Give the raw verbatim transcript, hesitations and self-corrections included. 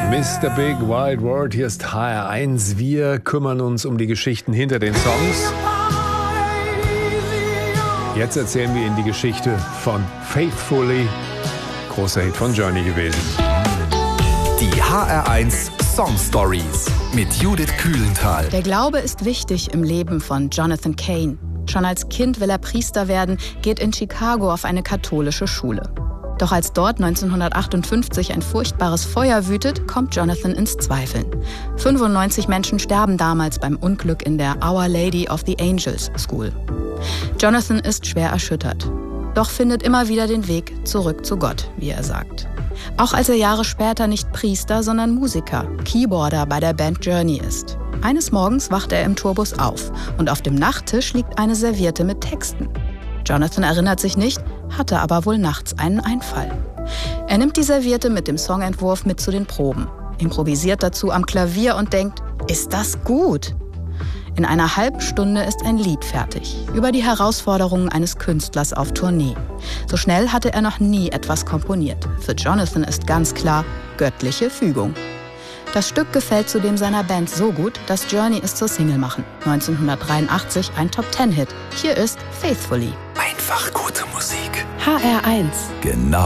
Mister Big Wild World, hier ist H R eins. Wir kümmern uns um die Geschichten hinter den Songs. Jetzt erzählen wir Ihnen die Geschichte von Faithfully. Großer Hit von Journey gewesen. Die H R eins Song Stories mit Judith Kühlenthal. Der Glaube ist wichtig im Leben von Jonathan Cain. Schon als Kind will er Priester werden, geht in Chicago auf eine katholische Schule. Doch als dort neunzehnhundertachtundfünfzig ein furchtbares Feuer wütet, kommt Jonathan ins Zweifeln. fünfundneunzig Menschen sterben damals beim Unglück in der Our Lady of the Angels School. Jonathan ist schwer erschüttert, doch findet immer wieder den Weg zurück zu Gott, wie er sagt. Auch als er Jahre später nicht Priester, sondern Musiker, Keyboarder bei der Band Journey ist. Eines Morgens wacht er im Tourbus auf und auf dem Nachttisch liegt eine Serviette mit Texten. Jonathan erinnert sich nicht, hatte aber wohl nachts einen Einfall. Er nimmt die Serviette mit dem Songentwurf mit zu den Proben, improvisiert dazu am Klavier und denkt, ist das gut? In einer halben Stunde ist ein Lied fertig, über die Herausforderungen eines Künstlers auf Tournee. So schnell hatte er noch nie etwas komponiert. Für Jonathan ist ganz klar, göttliche Fügung. Das Stück gefällt zudem seiner Band so gut, dass Journey es zur Single machen. neunzehnhundertdreiundachtzig ein Top-Ten-Hit. Hier ist Faithfully. Einfach gute Musik. H R eins. Genau.